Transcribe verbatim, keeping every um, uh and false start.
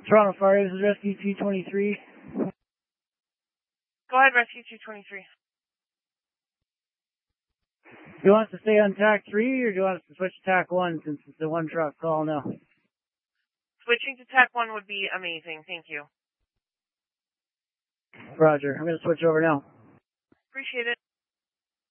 Toronto Fire, this is Rescue two twenty-three. Go ahead, Rescue two twenty-three. Do you want us to stay on tack three, or do you want us to switch to tack one since it's a one truck call now? Switching to tack one would be amazing. Thank you. Roger. I'm going to switch over now. Appreciate it.